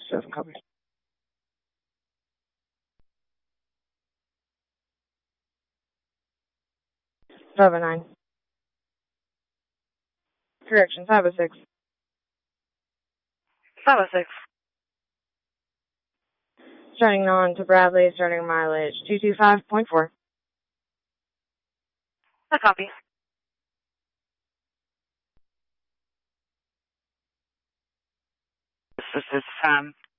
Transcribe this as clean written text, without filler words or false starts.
Doesn't cover. 509. Correction, 506. 506. Starting on to Bradley, starting mileage 225.4. I copy. This is